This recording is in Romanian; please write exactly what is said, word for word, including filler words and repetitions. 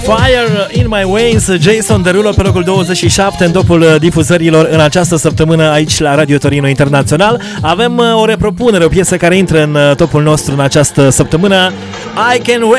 Fire in My Veins, Jason Derulo pe locul douăzeci și șapte în topul difuzărilor în această săptămână aici la Radio Torino Internațional. Avem o repropunere, o piesă care intră în topul nostru în această săptămână, I Can